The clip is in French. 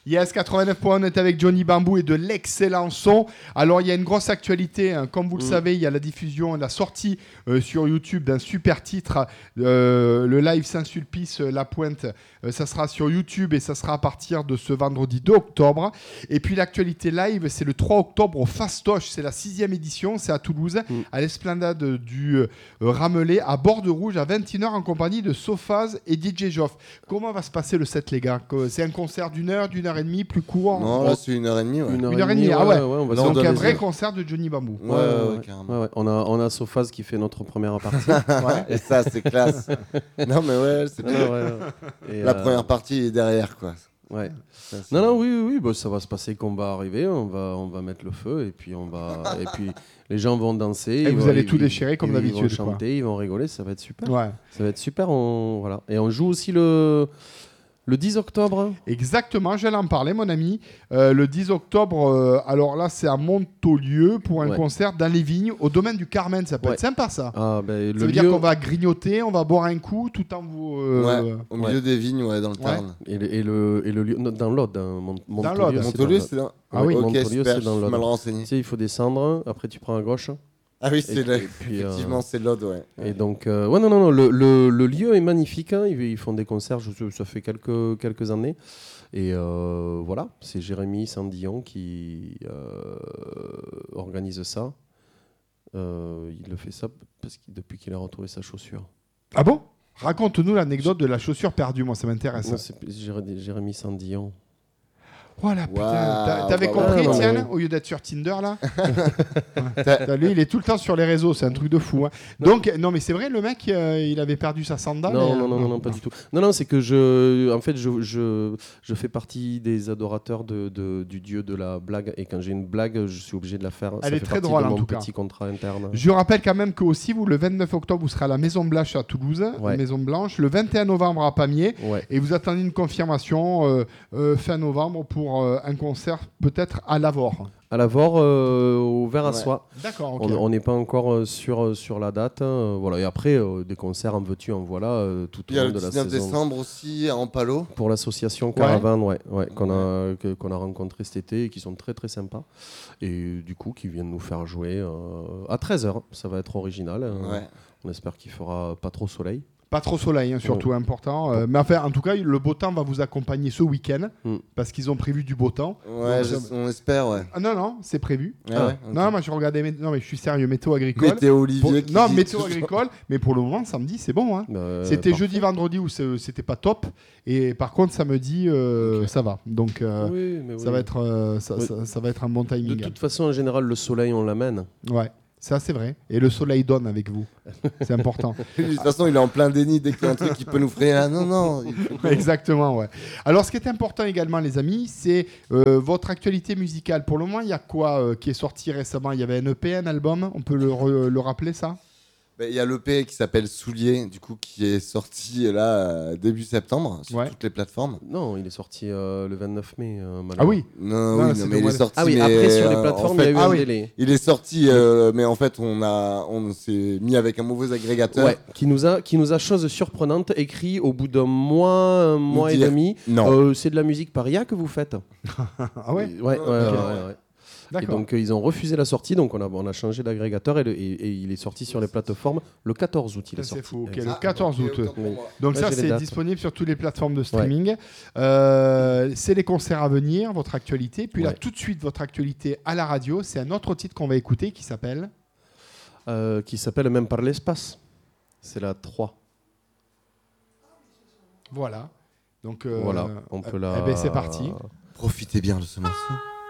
Yes, 89 points, on est avec Johnny Bamboo et de l'excellent son. Alors, il y a une grosse actualité. Comme vous le savez, il y a la diffusion, la sortie sur YouTube d'un super titre, le live Saint-Sulpice, La Pointe. Ça sera sur YouTube et ça sera à partir de ce vendredi 2 octobre. Et puis, l'actualité live, c'est le 3 octobre au Fastoche. C'est la 6e édition. C'est à Toulouse, à l'Esplanade du Ramelais, à Borde-Rouge, à 21h, en compagnie de Sophaz et DJ Joff. Comment va se passer le set, les gars? C'est un concert d'une heure et demie, plus court? Non, là, c'est 1h30. Ouais. Une heure et demie, ah ouais. On va Donc, un vrai concert de Johnny Bamboo. Ouais, carrément. Ouais. On a Sophaz qui fait notre première partie. Et ça, c'est classe. Non, mais ouais, c'est Et, la première partie est derrière, quoi. Ouais. Ça, Oui, bah, ça va se passer qu'on va arriver, on va mettre le feu et puis et puis les gens vont danser. Et vous allez tout déchirer comme d'habitude. Ils vont chanter, ils vont rigoler, ça va être super. Ouais. Ça va être super. Voilà. Et on joue aussi le 10 octobre. Exactement, j'allais en parler, mon ami. Le 10 octobre, alors là, c'est à Montaulieu pour un concert dans les vignes, au domaine du Carmen. Ça peut être sympa, ça. Ça veut dire qu'on va grignoter, on va boire un coup tout en vous. au milieu des vignes, dans le Tarn. Et le lieu dans l'Aude. Montaulieu, c'est dans. Ah oui, Montaulieu, c'est dans l'Aude. Mal renseigné. Tu sais, il faut descendre, après tu prends à gauche. Ah oui, effectivement, c'est l'Aude, ouais. Et donc, le lieu est magnifique. Hein. Ils font des concerts, ça fait quelques années. Et voilà, c'est Jérémy Sandillon qui organise ça. Il le fait ça depuis qu'il a retrouvé sa chaussure. Ah bon? Raconte-nous l'anecdote de la chaussure perdue, moi ça m'intéresse. Non, c'est Jérémy Sandillon. Voilà, putain. T'avais compris, Étienne, au lieu d'être sur Tinder, là? Lui, il est tout le temps sur les réseaux, c'est un truc de fou. Hein. Donc, non, mais c'est vrai, le mec, il avait perdu sa sandale. Non, pas du tout. Non, c'est que je fais partie des adorateurs du dieu de la blague, et quand j'ai une blague, je suis obligé de la faire. Elle est très drôle, en tout cas. Petit contrat interne. Je rappelle quand même que aussi, vous, le 29 octobre, vous serez à la Maison Blanche à Toulouse, Maison Blanche, le 21 novembre à Pamiers, et vous attendez une confirmation fin novembre pour un concert peut-être à Lavore. À Lavore, au Verre à Soie. D'accord, ok. On n'est pas encore sur la date. Voilà. Et après, des concerts en veux-tu, en voilà, tout au long de la saison. Il y a le 19 décembre aussi, à Ampalo. Pour l'association Caravane, qu'on a rencontré cet été et qui sont très très sympas. Et du coup, qui viennent nous faire jouer à 13h. Ça va être original. On espère qu'il fera pas trop soleil. Pas trop soleil, surtout important. Mais enfin, en tout cas, le beau temps va vous accompagner ce week-end parce qu'ils ont prévu du beau temps. Ouais, on espère, ouais. Ah, non, c'est prévu. Okay. Non, moi je regardais. Non, mais je suis sérieux. Météo agricole. Météo Olivier. Météo agricole. Mais pour le moment, samedi, c'est bon. Hein. C'était jeudi, vendredi où c'était pas top. Et par contre, samedi, ça va. Donc, ça va être, ça va être un bon timing. De toute façon, en général, le soleil, on l'amène. Ouais. Ça, c'est vrai. Et le soleil donne avec vous. C'est important. De toute façon, il est en plein déni dès qu'il y a un truc qui peut nous freiner. Ah non. Exactement, ouais. Alors, ce qui est important également, les amis, c'est votre actualité musicale. Pour le moment, il y a quoi qui est sorti récemment? Il y avait un EP, un album. On peut le rappeler, ça? Il y a l'EP qui s'appelle Soulier, du coup, qui est sorti là début septembre sur toutes les plateformes. Non, il est sorti le 29 mai. Ah oui. Non, mais il est sorti. Ah oui, mais, après sur les plateformes, il y a eu un délai. Il est sorti, mais en fait, on s'est mis avec un mauvais agrégateur. Ouais, qui nous a chose surprenante écrit au bout d'un mois et demi. Non. C'est de la musique paria que vous faites. Ah ouais. Ouais. D'accord. Et donc ils ont refusé la sortie, donc on a changé d'agrégateur et il est sorti sur les plateformes le 14 août. C'est fou, le 14 août. Donc ça, c'est disponible sur toutes les plateformes de streaming. C'est les concerts à venir, votre actualité. Puis là, tout de suite, votre actualité à la radio, c'est un autre titre qu'on va écouter qui s'appelle Même par l'espace. C'est la 3. Voilà. Donc voilà, on peut la... Eh ben, c'est parti. Profitez bien de ce morceau.